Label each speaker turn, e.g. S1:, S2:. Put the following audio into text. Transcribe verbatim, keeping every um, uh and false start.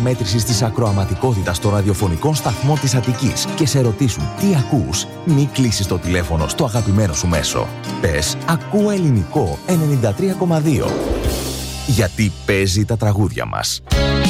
S1: μέτρησης της ακροαματικότητας των ραδιοφωνικών σταθμών της Αττικής και σε ρωτήσουν τι ακούς, μη κλείσεις το τηλέφωνο στο αγαπημένο σου μέσο. Πες «Ακούω ελληνικό ενενήντα τρία κόμμα δύο». Γιατί παίζει τα τραγούδια μας.